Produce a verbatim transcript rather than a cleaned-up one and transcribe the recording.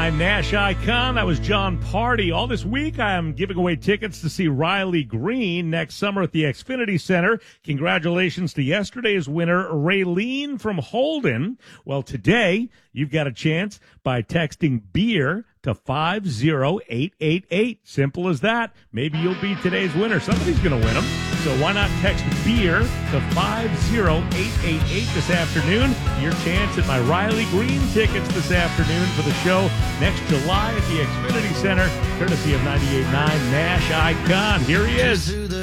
I'm Nash Icon. That was John Party. All this week, I am giving away tickets to see Riley Green next summer at the Xfinity Center. Congratulations to yesterday's winner, Raylene from Holden. Well, today, you've got a chance by texting beer to five zero eight eight eight. Simple as that. Maybe you'll be today's winner. Somebody's going to win them. So why not text beer to five zero eight eight eight this afternoon? Your chance at my Riley Green tickets this afternoon for the show next July at the Xfinity Center, courtesy of ninety-eight point nine Nash Icon. Here he is.